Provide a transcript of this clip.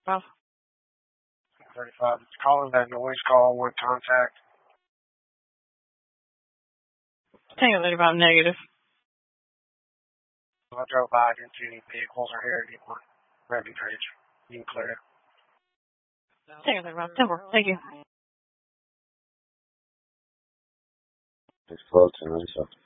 Well, 35. It's calling that noise call with contact. Tango 35 negative. I drove by, I didn't see any vehicles or hear anyone. Ready bridge. You can clear it. Tango 35, Timber. Thank you. It's close to 97.